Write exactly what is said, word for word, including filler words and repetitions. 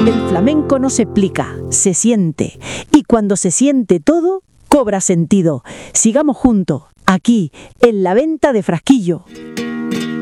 El flamenco no se explica, se siente. Y cuando se siente todo, cobra sentido. Sigamos juntos, aquí, en la venta de Frasquillo.